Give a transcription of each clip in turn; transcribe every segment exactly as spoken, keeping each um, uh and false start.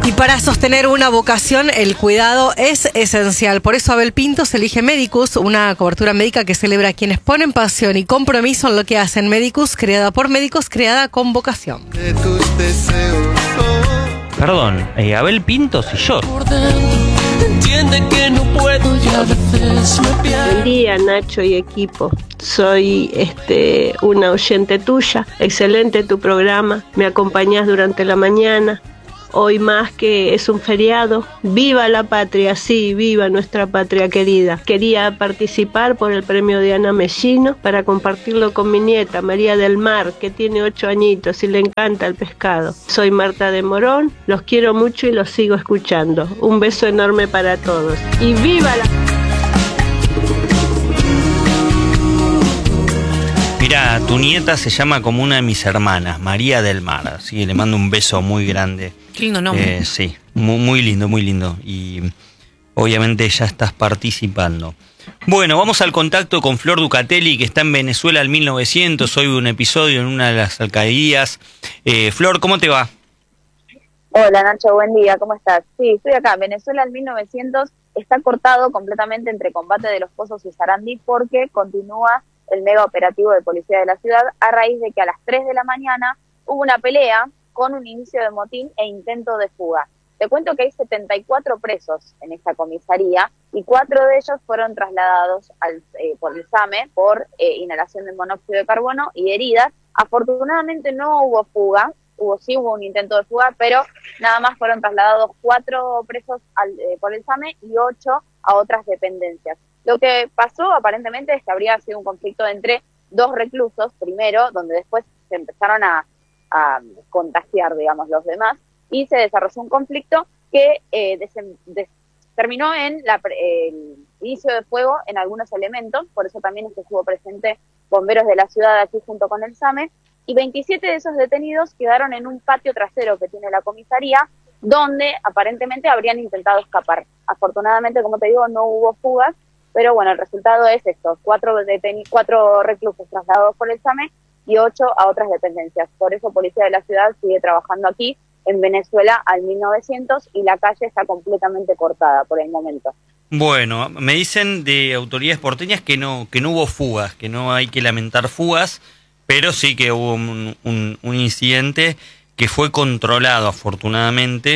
Y para sostener una vocación, el cuidado es esencial. Por eso Abel Pintos elige Medicus, una cobertura médica que celebra a quienes ponen pasión y compromiso en lo que hacen. Medicus, creada por médicos, creada con vocación. De tus deseos. Perdón, eh, Abel Pintos y yo. Entiende que no puedo y a veces me pierdo. Buen día, Nacho y equipo. Soy este una oyente tuya. Excelente tu programa. Me acompañás durante la mañana. Hoy más que es un feriado. ¡Viva la patria! Sí, viva nuestra patria querida. Quería participar por el premio de Ana Mellino para compartirlo con mi nieta, María del Mar, que tiene ocho añitos y le encanta el pescado. Soy Marta de Morón, los quiero mucho y los sigo escuchando. Un beso enorme para todos. ¡Y viva la... Mira, tu nieta se llama como una de mis hermanas, María del Mar, así que le mando un beso muy grande. Qué lindo nombre. Eh, sí, muy, muy lindo, muy lindo. Y obviamente ya estás participando. Bueno, vamos al contacto con Flor Ducatelli, que está en Venezuela al mil novecientos. Hoy un episodio en una de las alcaldías. Eh, Flor, ¿cómo te va? Hola Nacho, buen día, ¿cómo estás? Sí, estoy acá. Venezuela al mil novecientos está cortado completamente entre Combate de los Pozos y Sarandí porque continúa el mega operativo de policía de la ciudad a raíz de que a las tres de la mañana hubo una pelea con un inicio de motín e intento de fuga. Te cuento que hay setenta y cuatro presos en esta comisaría y cuatro de ellos fueron trasladados al, eh, por el SAME por eh, inhalación de monóxido de carbono y heridas. Afortunadamente no hubo fuga, hubo sí hubo un intento de fuga, pero nada más fueron trasladados cuatro presos al, eh, por el SAME y ocho a otras dependencias. Lo que pasó aparentemente es que habría sido un conflicto entre dos reclusos, primero, donde después se empezaron a, a contagiar, digamos, los demás, y se desarrolló un conflicto que eh, desen, des, terminó en la, el inicio de fuego en algunos elementos, por eso también es que estuvo presente bomberos de la ciudad aquí junto con el SAME, y veintisiete de esos detenidos quedaron en un patio trasero que tiene la comisaría, donde aparentemente habrían intentado escapar. Afortunadamente, como te digo, no hubo fugas, pero bueno, el resultado es esto, cuatro, deten- cuatro reclusos trasladados por el SAME y ocho a otras dependencias. Por eso Policía de la Ciudad sigue trabajando aquí en Venezuela al mil novecientos y la calle está completamente cortada por el momento. Bueno, me dicen de autoridades porteñas que no, que no hubo fugas, que no hay que lamentar fugas, pero sí que hubo un, un, un incidente que fue controlado afortunadamente.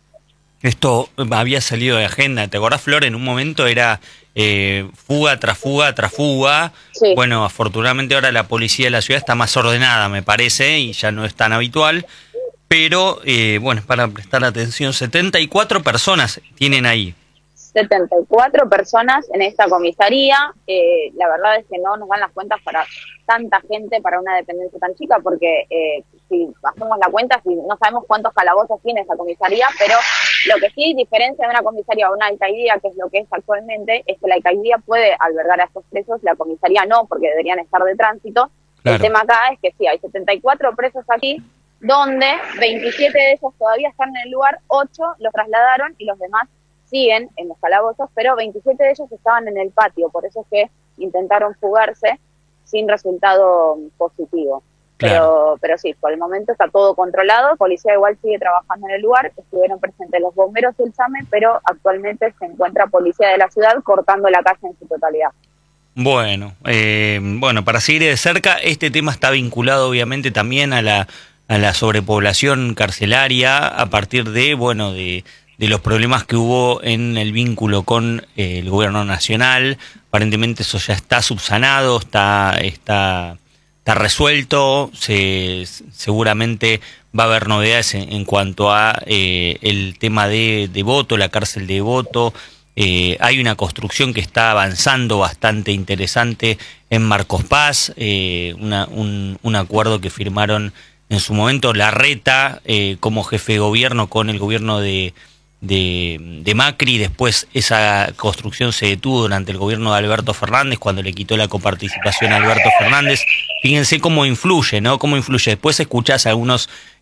Esto había salido de agenda, ¿te acordás, Flor? En un momento era eh, fuga tras fuga tras fuga. Sí. Bueno, afortunadamente ahora la policía de la ciudad está más ordenada, me parece, y ya no es tan habitual. Pero, eh, bueno, es para prestar atención, setenta y cuatro personas tienen ahí. setenta y cuatro personas en esta comisaría. Eh, la verdad es que no nos dan las cuentas para tanta gente, para una dependencia tan chica, porque eh, si hacemos la cuenta, si no sabemos cuántos calabozos tiene esa comisaría, pero lo que sí diferencia de una comisaría a una alcaidía, que es lo que es actualmente, es que la alcaidía puede albergar a estos presos, la comisaría no, porque deberían estar de tránsito. Claro. El tema acá es que sí, hay setenta y cuatro presos aquí, donde veintisiete de ellos todavía están en el lugar, ocho los trasladaron y los demás siguen en los calabozos, pero veintisiete de ellos estaban en el patio, por eso es que intentaron fugarse sin resultado positivo. Claro. Pero, pero sí, por el momento está todo controlado, policía igual sigue trabajando en el lugar, estuvieron presentes los bomberos y el SAME, pero actualmente se encuentra policía de la ciudad cortando la calle en su totalidad. Bueno, eh, bueno, para seguir de cerca, este tema está vinculado obviamente también a la, a la sobrepoblación carcelaria a partir de, bueno, de... de los problemas que hubo en el vínculo con eh, el gobierno nacional. Aparentemente eso ya está subsanado, está está está resuelto, se, seguramente va a haber novedades en, en cuanto a eh, el tema de, de Voto, la cárcel de Voto. Eh, hay una construcción que está avanzando bastante interesante en Marcos Paz, eh, una, un, un acuerdo que firmaron en su momento Larreta eh, como jefe de gobierno con el gobierno de De, de Macri. Después esa construcción se detuvo durante el gobierno de Alberto Fernández, cuando le quitó la coparticipación a Alberto Fernández. Fíjense cómo influye, ¿no? Cómo influye. Después escuchás a algunos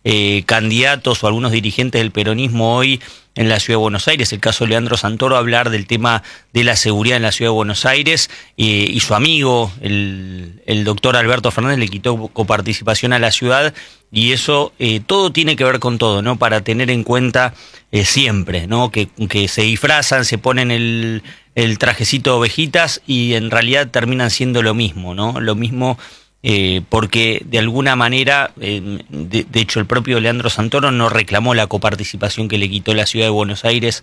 eh, candidatos o algunos dirigentes del peronismo hoy en la Ciudad de Buenos Aires, el caso de Leandro Santoro, hablar del tema de la seguridad en la Ciudad de Buenos Aires, eh, y su amigo, el, el doctor Alberto Fernández, le quitó coparticipación a la ciudad, y eso, eh, todo tiene que ver con todo, ¿no? Para tener en cuenta eh, siempre, ¿no? Que, que se disfrazan, se ponen el, el trajecito de ovejitas y en realidad terminan siendo lo mismo, ¿no? Lo mismo. Eh, porque de alguna manera, eh, de, de hecho el propio Leandro Santoro no reclamó la coparticipación que le quitó la Ciudad de Buenos Aires,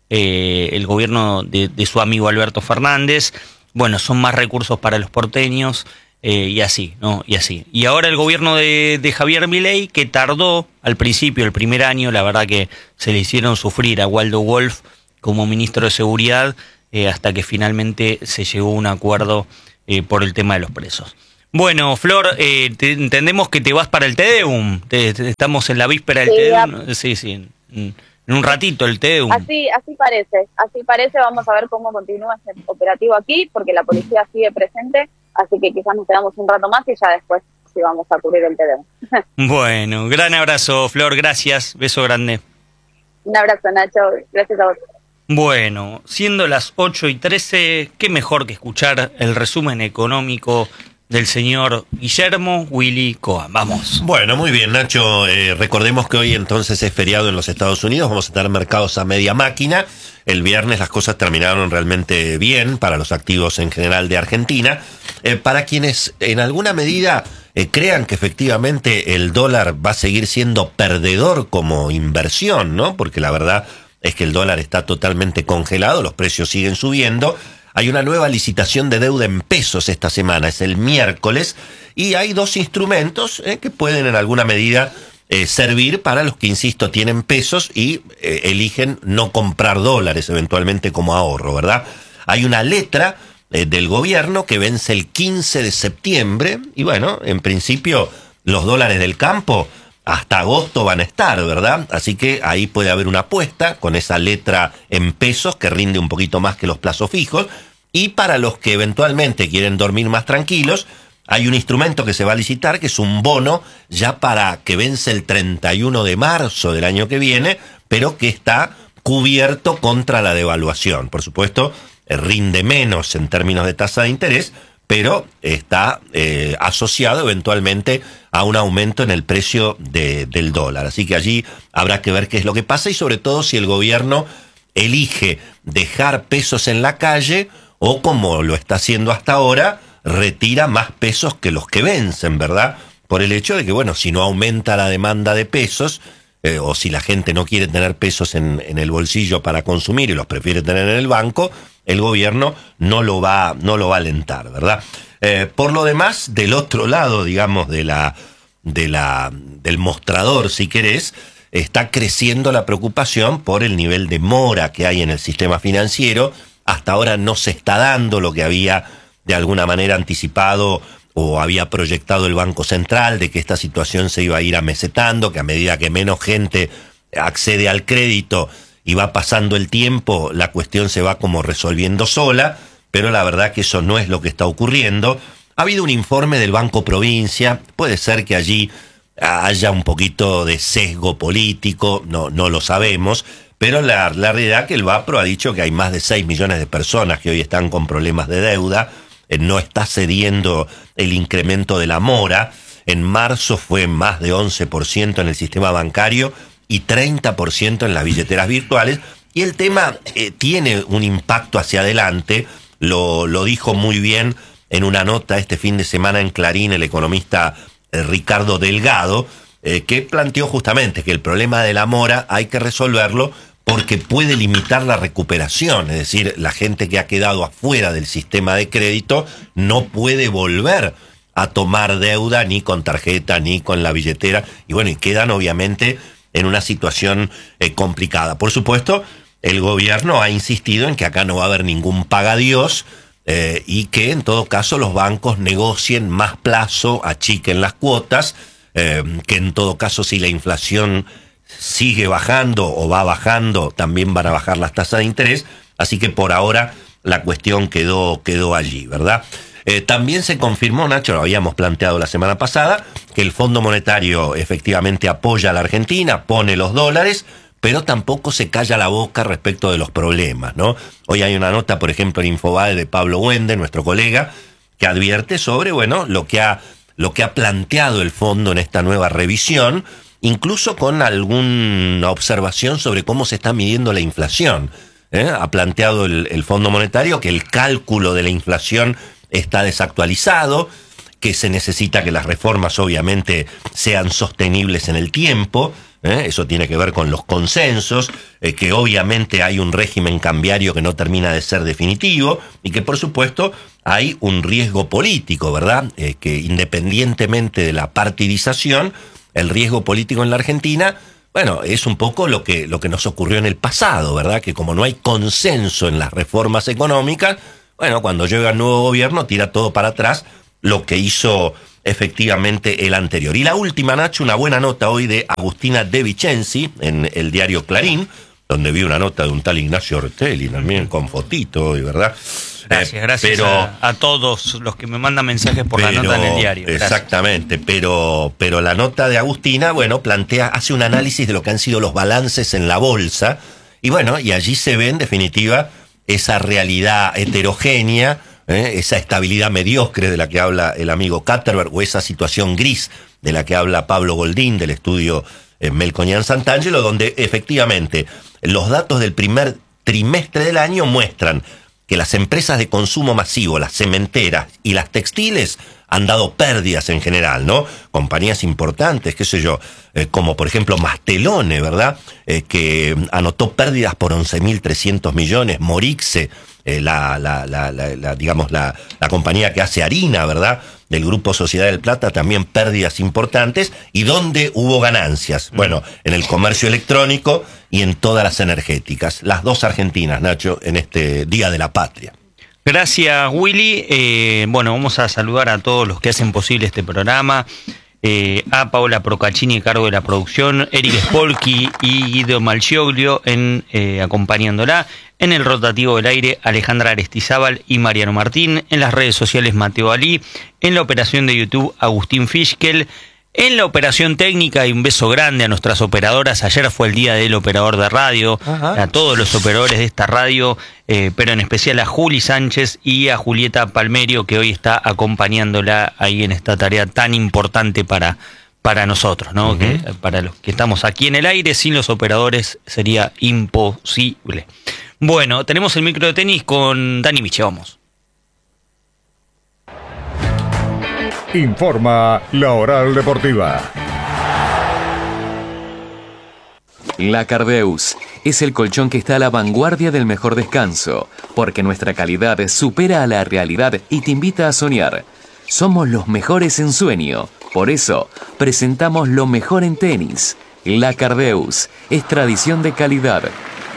eh, el gobierno de, de su amigo Alberto Fernández. Bueno, son más recursos para los porteños, eh, y así, ¿no? Y así. Y ahora el gobierno de, de Javier Milei, que tardó al principio, el primer año, la verdad que se le hicieron sufrir a Waldo Wolf como ministro de Seguridad, eh, hasta que finalmente se llegó a un acuerdo eh, por el tema de los presos. Bueno, Flor, eh, te, entendemos que te vas para el Te Deum. Te, te, estamos en la víspera del Sí, Te Deum. Sí, sí, en, en un ratito el Te Deum. Así, así parece, así parece. Vamos a ver cómo continúa este operativo aquí, porque la policía sigue presente, así que quizás nos quedamos un rato más y ya después sí vamos a cubrir el Te Deum. Bueno, gran abrazo, Flor, gracias, beso grande. Un abrazo, Nacho, gracias a vos. Bueno, siendo las ocho y trece, qué mejor que escuchar el resumen económico del señor Guillermo Willy Cohen. Vamos. Bueno, muy bien, Nacho. Eh, recordemos que hoy entonces es feriado en los Estados Unidos. Vamos a tener mercados a media máquina. El viernes las cosas terminaron realmente bien para los activos en general de Argentina. Eh, para quienes en alguna medida eh, crean que efectivamente el dólar va a seguir siendo perdedor como inversión, ¿no? Porque la verdad es que el dólar está totalmente congelado, los precios siguen subiendo. Hay una nueva licitación de deuda en pesos esta semana, es el miércoles, y hay dos instrumentos eh, que pueden en alguna medida eh, servir para los que, insisto, tienen pesos y eh, eligen no comprar dólares eventualmente como ahorro, ¿verdad? Hay una letra eh, del gobierno que vence el quince de septiembre, y bueno, en principio los dólares del campo hasta agosto van a estar, ¿verdad? Así que ahí puede haber una apuesta con esa letra en pesos que rinde un poquito más que los plazos fijos. Y para los que eventualmente quieren dormir más tranquilos, hay un instrumento que se va a licitar, que es un bono ya para que vence el treinta y uno de marzo del año que viene, pero que está cubierto contra la devaluación. Por supuesto, eh, rinde menos en términos de tasa de interés, pero está eh, asociado eventualmente a un aumento en el precio de, del dólar. Así que allí habrá que ver qué es lo que pasa y sobre todo si el gobierno elige dejar pesos en la calle o, como lo está haciendo hasta ahora, retira más pesos que los que vencen, ¿verdad? Por el hecho de que, bueno, si no aumenta la demanda de pesos, eh, o si la gente no quiere tener pesos en, en el bolsillo para consumir y los prefiere tener en el banco, el gobierno no lo va, no lo va a alentar, ¿verdad? Eh, por lo demás, del otro lado, digamos, de la, de la, del mostrador, si querés, está creciendo la preocupación por el nivel de mora que hay en el sistema financiero. Hasta ahora no se está dando lo que había de alguna manera anticipado o había proyectado el Banco Central, de que esta situación se iba a ir amesetando, que a medida que menos gente accede al crédito y va pasando el tiempo, la cuestión se va como resolviendo sola, pero la verdad que eso no es lo que está ocurriendo. Ha habido un informe del Banco Provincia, puede ser que allí haya un poquito de sesgo político, no, no lo sabemos, pero la, la realidad es que el BAPRO ha dicho que hay más de seis millones de personas que hoy están con problemas de deuda, eh, no está cediendo el incremento de la mora. En marzo fue más de once por ciento en el sistema bancario y treinta por ciento en las billeteras virtuales, y el tema eh, tiene un impacto hacia adelante. Lo, lo dijo muy bien en una nota este fin de semana en Clarín el economista eh, Ricardo Delgado, eh, que planteó justamente que el problema de la mora hay que resolverlo porque puede limitar la recuperación, es decir, la gente que ha quedado afuera del sistema de crédito no puede volver a tomar deuda ni con tarjeta ni con la billetera, y bueno, y quedan obviamente en una situación eh, complicada. Por supuesto, el gobierno ha insistido en que acá no va a haber ningún pagadiós eh, y que en todo caso los bancos negocien más plazo, achiquen las cuotas, eh, que en todo caso si la inflación sigue bajando o va bajando, también van a bajar las tasas de interés, así que por ahora la cuestión quedó, quedó allí, ¿verdad? Eh, también se confirmó, Nacho, lo habíamos planteado la semana pasada, que el Fondo Monetario efectivamente apoya a la Argentina, pone los dólares, pero tampoco se calla la boca respecto de los problemas, ¿no? Hoy hay una nota, por ejemplo, en Infobae de Pablo Wende, nuestro colega, que advierte sobre, bueno, lo que ha, lo que ha planteado el fondo en esta nueva revisión, incluso con alguna observación sobre cómo se está midiendo la inflación. ¿eh? Ha planteado el, el Fondo Monetario que el cálculo de la inflación está desactualizado, que se necesita que las reformas obviamente sean sostenibles en el tiempo. ¿Eh? Eso tiene que ver con los consensos, eh, que obviamente hay un régimen cambiario que no termina de ser definitivo y que por supuesto hay un riesgo político, ¿verdad? Eh, que independientemente de la partidización, el riesgo político en la Argentina, bueno, es un poco lo que, lo que nos ocurrió en el pasado, ¿verdad? Que como no hay consenso en las reformas económicas, bueno, cuando llega el nuevo gobierno tira todo para atrás lo que hizo efectivamente el anterior. Y la última, Nacho, una buena nota hoy de Agustina De Vicenzi en el diario Clarín, donde vi una nota de un tal Ignacio Ortelli también con fotito, y verdad. Gracias, eh, gracias pero, a, a todos los que me mandan mensajes por pero, la nota en el diario. Gracias. Exactamente, pero, pero la nota de Agustina, bueno, plantea, hace un análisis de lo que han sido los balances en la bolsa, y bueno, y allí se ve en definitiva esa realidad heterogénea, ¿Eh? esa estabilidad mediocre de la que habla el amigo Katterberg, o esa situación gris de la que habla Pablo Goldín del estudio eh, Melconian Santangelo, donde efectivamente los datos del primer trimestre del año muestran que las empresas de consumo masivo, las cementeras y las textiles han dado pérdidas en general, ¿no? Compañías importantes, qué sé yo, eh, como por ejemplo Mastelone, ¿verdad? Eh, que anotó pérdidas por once mil trescientos millones, Morixe, eh, la, la, la, la, la, digamos, la, la compañía que hace harina, ¿verdad? Del Grupo Sociedad del Plata, también pérdidas importantes. ¿Y dónde hubo ganancias? Bueno, en el comercio electrónico y en todas las energéticas. Las dos argentinas, Nacho, en este Día de la Patria. Gracias, Willy. Eh, bueno, vamos a saludar a todos los que hacen posible este programa. Eh, a Paola Procaccini, a cargo de la producción, Eric Spolky y Guido Malcioglio en, eh, acompañándola. En el rotativo del aire, Alejandra Aristizábal y Mariano Martín. En las redes sociales, Mateo Ali. En la operación de YouTube, Agustín Fischkel. En la operación técnica, y un beso grande a nuestras operadoras. Ayer fue el día del operador de radio. Ajá. A todos los operadores de esta radio, eh, pero en especial a Juli Sánchez y a Julieta Palmerio, que hoy está acompañándola ahí en esta tarea tan importante para, para nosotros, ¿no? Uh-huh. Que, para los que estamos aquí en el aire, sin los operadores sería imposible. Bueno, tenemos el micro de tenis con Dani Miche, vamos. Informa la Oral Deportiva. La Cardeus es el colchón que está a la vanguardia del mejor descanso, porque nuestra calidad supera a la realidad y te invita a soñar. Somos los mejores en sueño, por eso presentamos lo mejor en tenis. La Cardeus es tradición de calidad.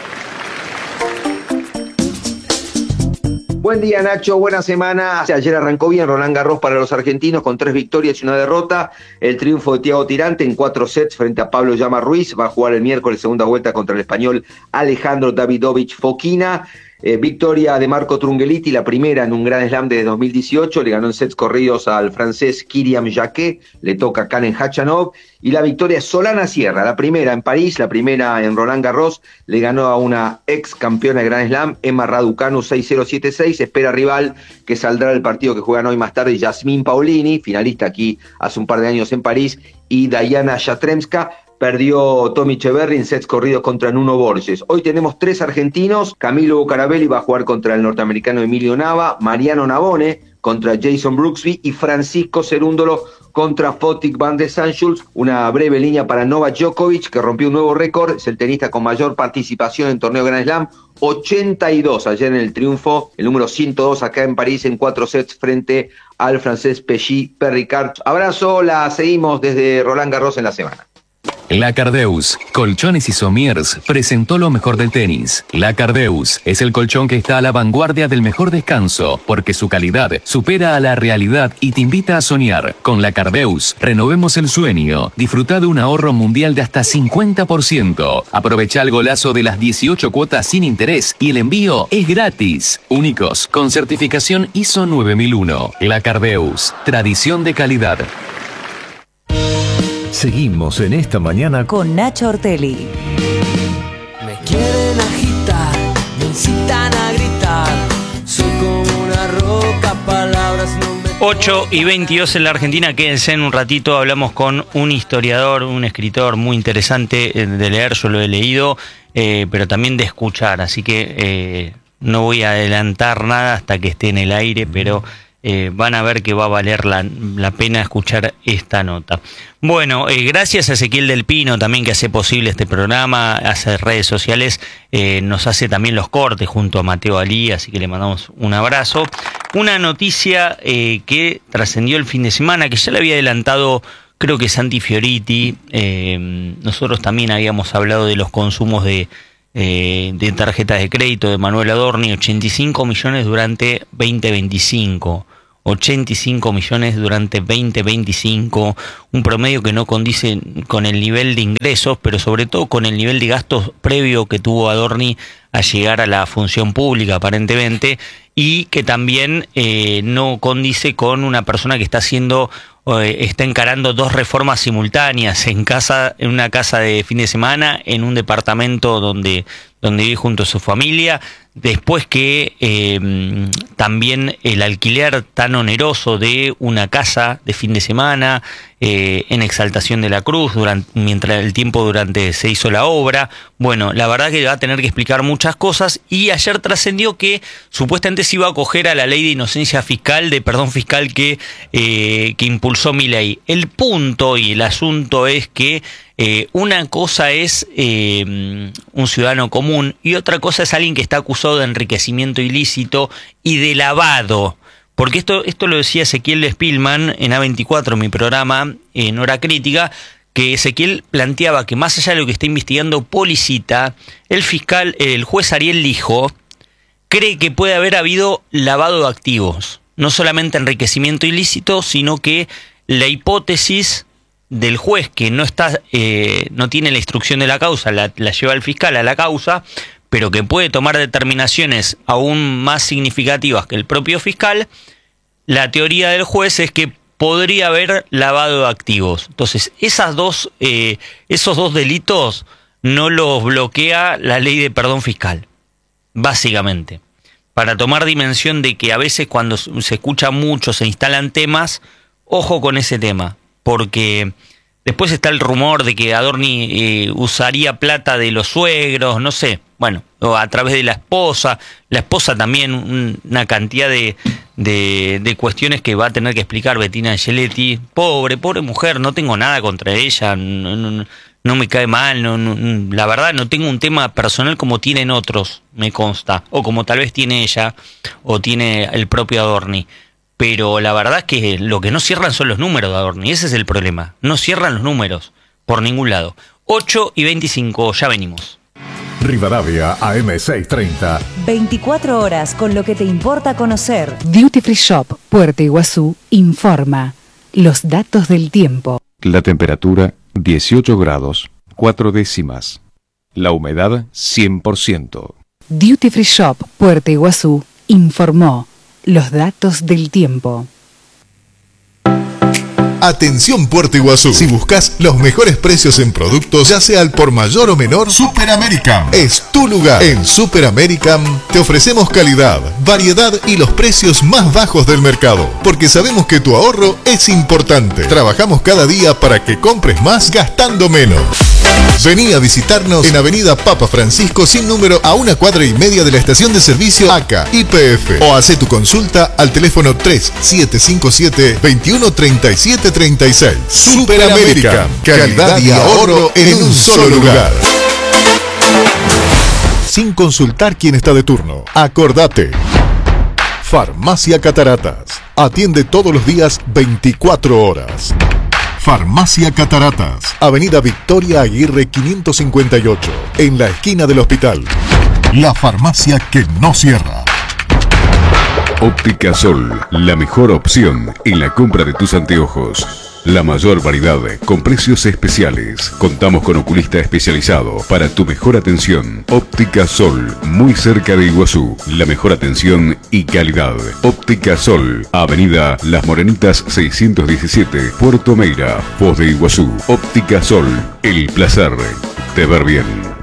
Buen día, Nacho, buena semana. Ayer arrancó bien Roland Garros para los argentinos con tres victorias y una derrota. El triunfo de Thiago Tirante en cuatro sets frente a Pablo Llama Ruiz. Va a jugar el miércoles segunda vuelta contra el español Alejandro Davidovich Fokina. Eh, victoria de Marco Trungelliti, la primera en un Grand Slam desde dos mil dieciocho, le ganó en sets corridos al francés Kyriam Jacquet, le toca a Karen Khachanov, y la victoria Solana Sierra, la primera en París, la primera en Roland Garros, le ganó a una ex campeona de Grand Slam, Emma Raducanu seis cero siete seis, espera rival que saldrá del partido que juegan hoy más tarde, Yasmín Paolini, finalista aquí hace un par de años en París, y Diana Yastremska. Perdió Tommy Echeverry en sets corridos contra Nuno Borges. Hoy tenemos tres argentinos. Camilo Bucarabelli va a jugar contra el norteamericano Emilio Nava, Mariano Navone contra Jason Brooksby y Francisco Cerúndolo contra Fotik van de Sanschulz. Una breve línea para Novak Djokovic, que rompió un nuevo récord. Es el tenista con mayor participación en torneo Grand Slam. ochenta y dos ayer en el triunfo, el número ciento dos acá en París en cuatro sets frente al francés Pechi Perricard. Abrazo, la seguimos desde Roland Garros en la semana. La Cardeus, Colchones y Somiers, presentó lo mejor del tenis. La Cardeus es el colchón que está a la vanguardia del mejor descanso, porque su calidad supera a la realidad y te invita a soñar. Con La Cardeus, renovemos el sueño. Disfruta de un ahorro mundial de hasta cincuenta por ciento. Aprovecha el golazo de las dieciocho cuotas sin interés y el envío es gratis. Únicos, con certificación I S O nueve mil uno. La Cardeus, tradición de calidad. Seguimos en esta mañana con Nacho Ortelli. Me quieren agitar, me incitan a gritar. Soy como una roca, palabras no me... ocho y veintidós en la Argentina. Quédense en un ratito, hablamos con un historiador, un escritor muy interesante de leer, yo lo he leído, eh, pero también de escuchar, así que eh, no voy a adelantar nada hasta que esté en el aire, pero... Eh, van a ver que va a valer la, la pena escuchar esta nota. Bueno, eh, gracias a Ezequiel del Pino también, que hace posible este programa, hace redes sociales, eh, nos hace también los cortes junto a Mateo Alí, así que le mandamos un abrazo. Una noticia eh, que trascendió el fin de semana, que ya le había adelantado, creo que Santi Fioriti. Eh, nosotros también habíamos hablado de los consumos de Eh, de tarjetas de crédito de Manuel Adorni, ochenta y cinco millones durante veinte veinticinco. ochenta y cinco millones durante veinte veinticinco, un promedio que no condice con el nivel de ingresos, pero sobre todo con el nivel de gastos previo que tuvo Adorni a llegar a la función pública aparentemente, y que también eh, no condice con una persona que está haciendo eh, está encarando dos reformas simultáneas en casa, en una casa de fin de semana, en un departamento donde donde vive junto a su familia, después que eh, también el alquiler tan oneroso de una casa de fin de semana eh, en Exaltación de la Cruz, durante, mientras el tiempo durante se hizo la obra. Bueno, la verdad que va a tener que explicar muchas cosas, y ayer trascendió que supuestamente se iba a acoger a la ley de inocencia fiscal, de perdón fiscal que, eh, que impulsó Milei. El punto y el asunto es que Eh, una cosa es eh, un ciudadano común y otra cosa es alguien que está acusado de enriquecimiento ilícito y de lavado. Porque esto, esto lo decía Ezequiel Spillman en A veinticuatro, mi programa, en Hora Crítica, que Ezequiel planteaba que más allá de lo que está investigando Policita, el fiscal, el juez Ariel Lijo, cree que puede haber habido lavado de activos. No solamente enriquecimiento ilícito, sino que la hipótesis del juez, que no está eh, no tiene la instrucción de la causa, la, la lleva el fiscal a la causa, pero que puede tomar determinaciones aún más significativas que el propio fiscal. La teoría del juez es que podría haber lavado de activos. Entonces, esas dos, eh, esos dos delitos no los bloquea la ley de perdón fiscal, básicamente. Para tomar dimensión de que a veces cuando se escucha mucho, se instalan temas, ojo con ese tema. Porque después está el rumor de que Adorni eh, usaría plata de los suegros, no sé, bueno, o a través de la esposa, la esposa también, un, una cantidad de, de, de cuestiones que va a tener que explicar Bettina Angeletti. Pobre, pobre mujer, no tengo nada contra ella, no, no, no me cae mal, no, no, la verdad no tengo un tema personal como tienen otros, me consta, o como tal vez tiene ella, o tiene el propio Adorni. Pero la verdad es que lo que no cierran son los números de Adorni, ese es el problema. No cierran los números por ningún lado. ocho y veinticinco, ya venimos. Rivadavia, A M seiscientos treinta. veinticuatro horas con lo que te importa conocer. Duty Free Shop, Puerto Iguazú, informa los datos del tiempo. La temperatura dieciocho grados, cuatro décimas. La humedad cien por ciento. Duty Free Shop, Puerto Iguazú, informó los datos del tiempo. Atención Puerto Iguazú, si buscas los mejores precios en productos, ya sea al por mayor o menor, Super American es tu lugar. En Super American te ofrecemos calidad, variedad y los precios más bajos del mercado, porque sabemos que tu ahorro es importante. Trabajamos cada día para que compres más gastando menos. Vení a visitarnos en Avenida Papa Francisco sin número, a una cuadra y media de la estación de servicio A C A Y P F, o hace tu consulta al teléfono tres siete cinco siete, veintiuno treinta y siete treinta y seis. Super American, calidad y ahorro en un solo lugar. Sin consultar quién está de turno, acordate. Farmacia Cataratas atiende todos los días veinticuatro horas. Farmacia Cataratas, Avenida Victoria Aguirre quinientos cincuenta y ocho, en la esquina del hospital. La farmacia que no cierra. Óptica Sol, la mejor opción en la compra de tus anteojos. La mayor variedad con precios especiales. Contamos con oculista especializado para tu mejor atención. Óptica Sol, muy cerca de Iguazú. La mejor atención y calidad. Óptica Sol, Avenida Las Morenitas seiscientos diecisiete, Puerto Meira, Foz de Iguazú. Óptica Sol, el placer de ver bien.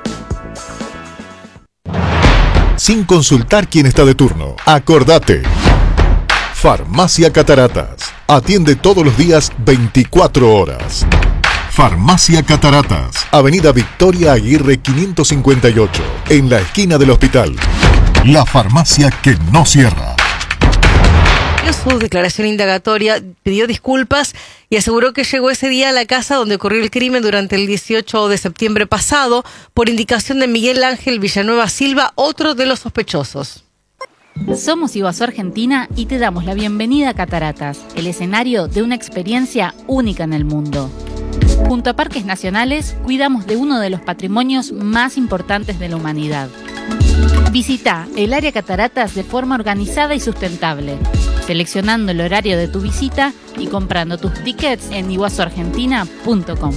Sin consultar quién está de turno. Acordate. Farmacia Cataratas. Atiende todos los días veinticuatro horas. Farmacia Cataratas. Avenida Victoria Aguirre quinientos cincuenta y ocho. En la esquina del hospital. La farmacia que no cierra. Su declaración indagatoria, pidió disculpas y aseguró que llegó ese día a la casa donde ocurrió el crimen durante el dieciocho de septiembre pasado por indicación de Miguel Ángel Villanueva Silva, otro de los sospechosos. Somos Iguazú Argentina y te damos la bienvenida a Cataratas, el escenario de una experiencia única en el mundo. Junto a Parques Nacionales, cuidamos de uno de los patrimonios más importantes de la humanidad. Visita el área Cataratas de forma organizada y sustentable, seleccionando el horario de tu visita y comprando tus tickets en iguazu argentina punto com.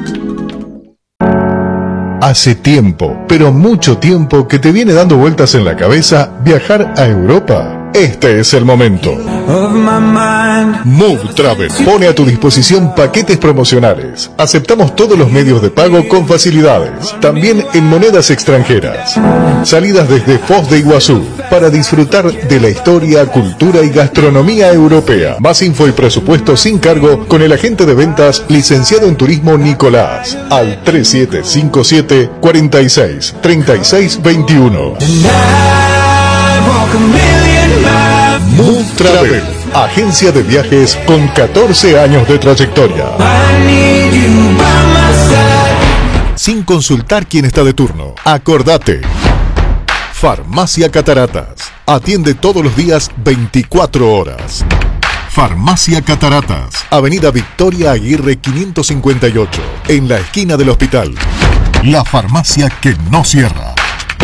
Hace tiempo, pero mucho tiempo, que te viene dando vueltas en la cabeza viajar a Europa. Este es el momento. Move Travel pone a tu disposición paquetes promocionales. Aceptamos todos los medios de pago con facilidades, también en monedas extranjeras. Salidas desde Foz de Iguazú para disfrutar de la historia, cultura y gastronomía europea. Más info y presupuesto sin cargo con el agente de ventas licenciado en turismo Nicolás al tres siete cinco siete, cuatro seis, tres seis dos uno. Move Travel, agencia de viajes con catorce años de trayectoria. Sin consultar quién está de turno. Acordate. Farmacia Cataratas. Atiende todos los días veinticuatro horas. Farmacia Cataratas. Avenida Victoria Aguirre quinientos cincuenta y ocho. En la esquina del hospital. La farmacia que no cierra.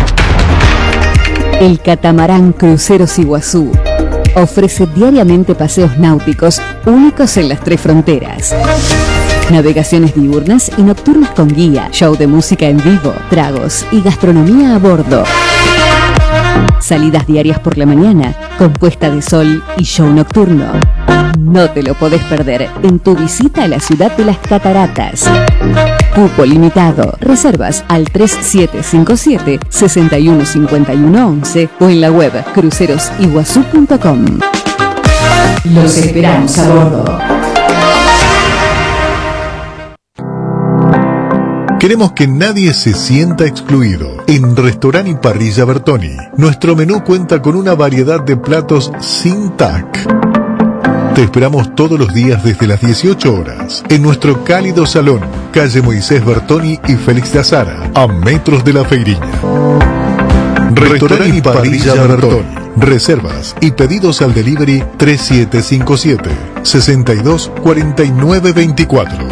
El catamarán Cruceros Iguazú ofrece diariamente paseos náuticos únicos en las tres fronteras. Navegaciones diurnas y nocturnas con guía, show de música en vivo, tragos y gastronomía a bordo. Salidas diarias por la mañana, con puesta de sol y show nocturno. No te lo podés perder en tu visita a la ciudad de las cataratas. Cupo limitado. Reservas al tres siete cinco siete, seis uno cinco uno once o en la web cruceros iguazú punto com. Los esperamos a bordo. Queremos que nadie se sienta excluido. En Restaurant y Parrilla Bertoni, nuestro menú cuenta con una variedad de platos sin T A C. Te esperamos todos los días desde las dieciocho horas en nuestro cálido salón, calle Moisés Bertoni y Félix de Azara, a metros de la Feiriña. Restaurant y Parrilla Bertoni. Reservas y pedidos al delivery tres siete cinco siete, seis dos cuatro nueve dos cuatro.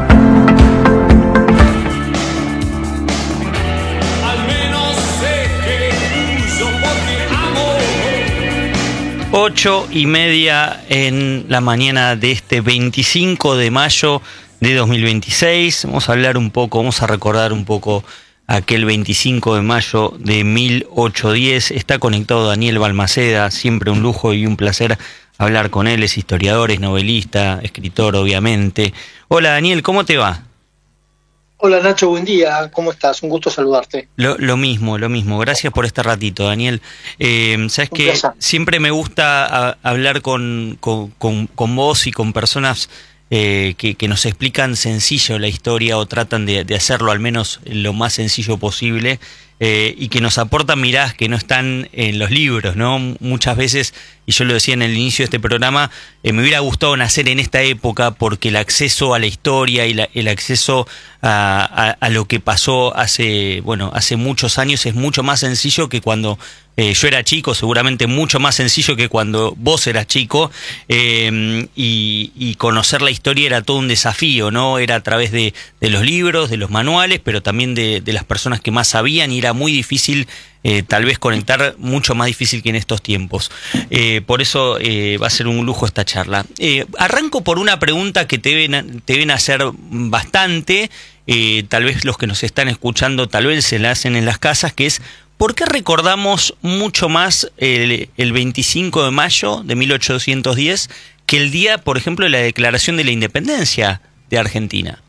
Ocho y media en la mañana de este veinticinco de mayo de dos mil veintiséis. Vamos a hablar un poco, vamos a recordar un poco aquel veinticinco de mayo de mil ochocientos diez. Está conectado Daniel Balmaceda, siempre un lujo y un placer hablar con él. Es historiador, es novelista, escritor, obviamente. Hola Daniel, ¿cómo te va? Hola Nacho, buen día, ¿cómo estás? Un gusto saludarte. Lo, lo mismo, lo mismo. Gracias por este ratito, Daniel. Eh, Sabes que siempre me gusta a, hablar con, con, con, con vos y con personas eh, que, que nos explican sencillo la historia o tratan de, de hacerlo al menos lo más sencillo posible. eh, y que nos aportan miradas que no están en los libros, ¿no? Muchas veces, y yo lo decía en el inicio de este programa, eh, me hubiera gustado nacer en esta época porque el acceso a la historia y la, el acceso a, a, a lo que pasó hace, bueno, hace muchos años es mucho más sencillo que cuando eh, yo era chico, seguramente mucho más sencillo que cuando vos eras chico, eh, y, y conocer la historia era todo un desafío, ¿no? Era a través de, de los libros, de los manuales, pero también de, de las personas que más sabían, y era muy difícil Eh, tal vez conectar, mucho más difícil que en estos tiempos. Eh, por eso eh, va a ser un lujo esta charla. Eh, arranco por una pregunta que te deben, te deben hacer bastante, eh, tal vez los que nos están escuchando tal vez se la hacen en las casas, que es: ¿por qué recordamos mucho más el, el veinticinco de mayo de mil ochocientos diez que el día, por ejemplo, de la Declaración de la Independencia de Argentina?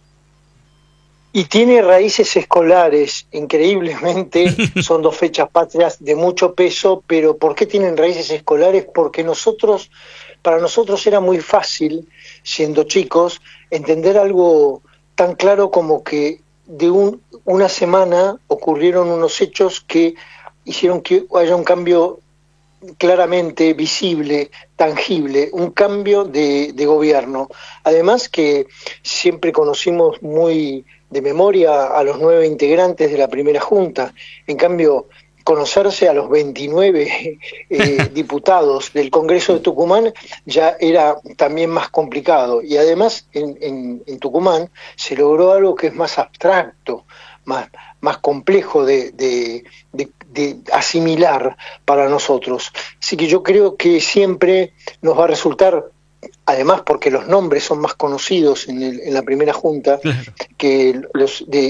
Y tiene raíces escolares, increíblemente, son dos fechas patrias de mucho peso, pero ¿por qué tienen raíces escolares? Porque nosotros, para nosotros era muy fácil, siendo chicos, entender algo tan claro como que de un, una semana ocurrieron unos hechos que hicieron que haya un cambio claramente visible, tangible, un cambio de, de gobierno. Además que siempre conocimos muy de memoria a los nueve integrantes de la primera junta, en cambio conocerse a los veintinueve eh, diputados del Congreso de Tucumán ya era también más complicado, y además en, en, en Tucumán se logró algo que es más abstracto, más, más complejo de, de, de, de asimilar para nosotros. Así que yo creo que siempre nos va a resultar, además porque los nombres son más conocidos en, el, en la primera junta, claro, que los de